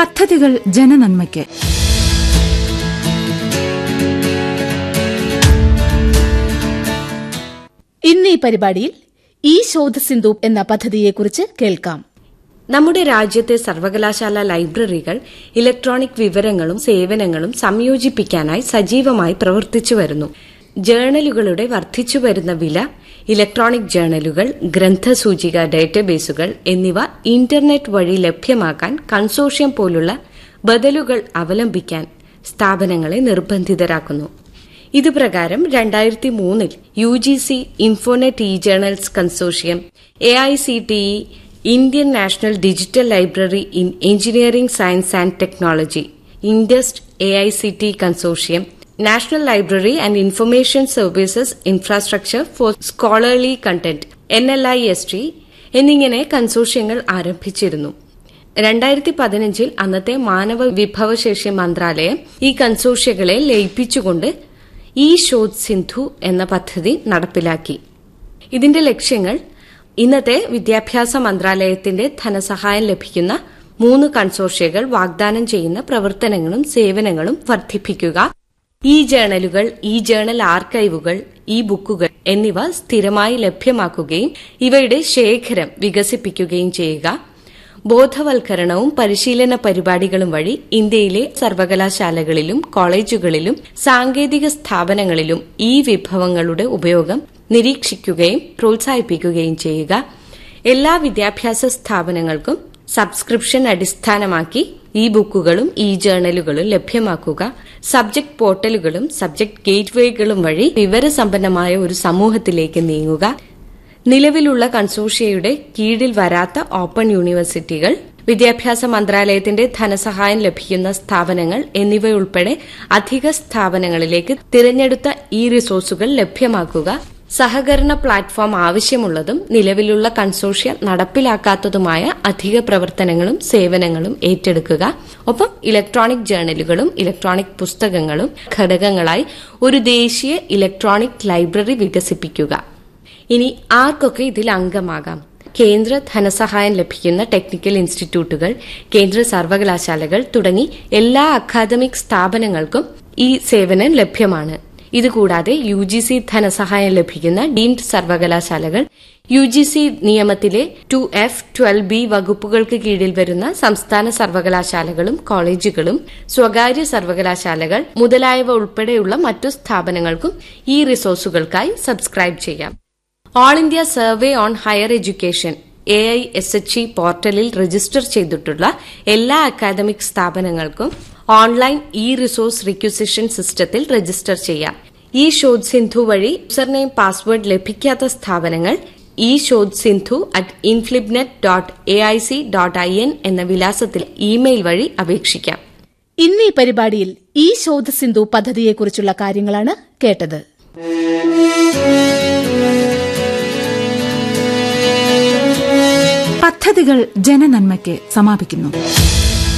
പദ്ധതികൾ ജനനന്മയ്ക്ക്. ഇന്ന് ഈ പരിപാടിയിൽ ഈ ശോധസിന്ധു എന്ന പദ്ധതിയെക്കുറിച്ച് കേൾക്കാം. നമ്മുടെ രാജ്യത്തെ സർവകലാശാല ലൈബ്രറികൾ ഇലക്ട്രോണിക് വിവരങ്ങളും സേവനങ്ങളും സംയോജിപ്പിക്കാനായി സജീവമായി പ്രവർത്തിച്ചു വരുന്നു. ജേണലുകളുടെ വർദ്ധിച്ചുവരുന്ന വില, ഇലക്ട്രോണിക് ജേണലുകൾ, ഗ്രന്ഥസൂചിക ഡേറ്റാബേസുകൾ എന്നിവ ഇന്റർനെറ്റ് വഴി ലഭ്യമാക്കാൻ കൺസോർഷ്യം പോലുള്ള ബദലുകൾ അവലംബിക്കാൻ സ്ഥാപനങ്ങളെ നിർബന്ധിതരാക്കുന്നു. ഇതുപ്രകാരം 2003 UGC Infonet E-journals consortium, AICTE Indian national digital library in engineering science and technology, ഇൻഡസ്റ്റ് AICTE consortium, national library and information services infrastructure four scholarly content NLIST എന്നിങ്ങനെ കൺസോർഷ്യങ്ങൾ ആരംഭിച്ചിരുന്നു. 2015 അന്നത്തെ മാനവ വിഭവശേഷി മന്ത്രാലയം ഈ കൺസോർഷ്യങ്ങളെ ലയിപ്പിച്ചുകൊണ്ട് ഈ ശോധ് സിന്ധു എന്ന പദ്ധതി നടപ്പിലാക്കി. ഇതിന്റെ ലക്ഷ്യങ്ങൾ ഇന്നത്തെ വിദ്യാഭ്യാസ മന്ത്രാലയത്തിന്റെ ധനസഹായം ലഭിക്കുന്ന 3 കൺസോർഷ്യകൾ വാഗ്ദാനം ചെയ്യുന്ന പ്രവർത്തനങ്ങളും സേവനങ്ങളും വർദ്ധിപ്പിക്കുക, ഇ ജേണലുകൾ, ഇ ജേണൽ ആർക്കൈവുകൾ, ഇ ബുക്കുകൾ എന്നിവ സ്ഥിരമായി ലഭ്യമാക്കുകയും ഇവയുടെ ശേഖരം വികസിപ്പിക്കുകയും ചെയ്യുക, ബോധവൽക്കരണവും പരിശീലന പരിപാടികളും വഴി ഇന്ത്യയിലെ സർവകലാശാലകളിലും കോളേജുകളിലും സാങ്കേതിക സ്ഥാപനങ്ങളിലും ഈ വിഭവങ്ങളുടെ ഉപയോഗം നിരീക്ഷിക്കുകയും പ്രോത്സാഹിപ്പിക്കുകയും ചെയ്യുക, എല്ലാ വിദ്യാഭ്യാസ സ്ഥാപനങ്ങൾക്കും സബ്സ്ക്രിപ്ഷൻ അടിസ്ഥാനമാക്കി ഇ ബുക്കുകളും ഇ ജേണലുകളും ലഭ്യമാക്കുക, സബ്ജക്ട് പോർട്ടലുകളും സബ്ജക്ട് ഗേറ്റ്വേകളും വഴി വിവരസമ്പന്നമായ ഒരു സമൂഹത്തിലേക്ക് നീങ്ങുക, നിലവിലുള്ള കൺസോർഷ്യയുടെ കീഴിൽ വരാത്ത ഓപ്പൺ യൂണിവേഴ്സിറ്റികൾ, വിദ്യാഭ്യാസ മന്ത്രാലയത്തിന്റെ ധനസഹായം ലഭിക്കുന്ന സ്ഥാപനങ്ങൾ എന്നിവയുൾപ്പെടെ അധിക സ്ഥാപനങ്ങളിലേക്ക് തിരഞ്ഞെടുത്ത ഇ റിസോഴ്സുകൾ ലഭ്യമാക്കുക, സഹകരണ പ്ലാറ്റ്ഫോം ആവശ്യമുള്ളതും നിലവിലുള്ള കൺസോർഷ്യ നടപ്പിലാക്കാത്തതുമായ അധിക പ്രവർത്തനങ്ങളും സേവനങ്ങളും ഏറ്റെടുക്കുക, ഒപ്പം ഇലക്ട്രോണിക് ജേണലുകളും ഇലക്ട്രോണിക് പുസ്തകങ്ങളും ഘടകങ്ങളായി ഒരു ദേശീയ ഇലക്ട്രോണിക് ലൈബ്രറി വികസിപ്പിക്കുക. ഇനി ആർക്കൊക്കെ ഇതിൽ അംഗമാകാം? കേന്ദ്ര ധനസഹായം ലഭിക്കുന്ന ടെക്നിക്കൽ ഇൻസ്റ്റിറ്റ്യൂട്ടുകൾ, കേന്ദ്ര സർവകലാശാലകൾ തുടങ്ങി എല്ലാ അക്കാദമിക് സ്ഥാപനങ്ങൾക്കും ഈ സേവനം ലഭ്യമാണ്. ഇതുകൂടാതെ UGC ധനസഹായം ലഭിക്കുന്ന ഡീംഡ് സർവകലാശാലകൾ, UGC നിയമത്തിലെ 2F, 12B വകുപ്പുകൾക്ക് കീഴിൽ വരുന്ന സംസ്ഥാന സർവകലാശാലകളും കോളേജുകളും, സ്വകാര്യ സർവകലാശാലകൾ മുതലായവ ഉൾപ്പെടെയുള്ള മറ്റു സ്ഥാപനങ്ങൾക്കും ഈ റിസോഴ്സുകൾക്കായി സബ്സ്ക്രൈബ് ചെയ്യാം. All India survey on higher education AISHE പോർട്ടലിൽ രജിസ്റ്റർ ചെയ്തിട്ടുള്ള എല്ലാ അക്കാദമിക് സ്ഥാപനങ്ങൾക്കും ഓൺലൈൻ ഇ റിസോഴ്സ് റിക്വസിഷൻ സിസ്റ്റത്തിൽ രജിസ്റ്റർ ചെയ്യാം. ഈ ശോധ് സിന്ധു വഴി യൂസർനെയിം പാസ്വേഡ് ലഭിക്കാത്ത സ്ഥാപനങ്ങൾ eShodhSindhu@inflibnet.ac.in എന്ന വിലാസത്തിൽ ഇമെയിൽ വഴി അപേക്ഷിക്കാം. ഇന്ന് ഈ പരിപാടിയിൽ ഈ ശോധ് സിന്ധു പദ്ധതിയെക്കുറിച്ചുള്ള കാര്യങ്ങളാണ് കേട്ടത്. പദ്ധതികൾ ജനനന്മയ്ക്ക് സമാപിക്കുന്നു.